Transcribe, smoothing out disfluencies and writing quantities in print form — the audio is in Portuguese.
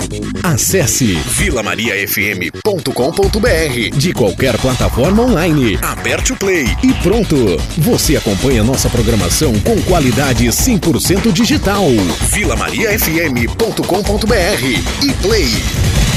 Acesse vilamariafm.com.br de qualquer plataforma online. Aperte o play e pronto. Você acompanha nossa programação com qualidade 100% digital. vilamariafm.com.br e play.